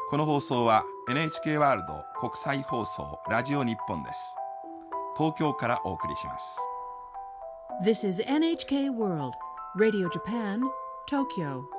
この放送は NHK ワールド国際放送ラジオ日本です。東京からお送りします。 This is NHK World Radio Japan, Tokyo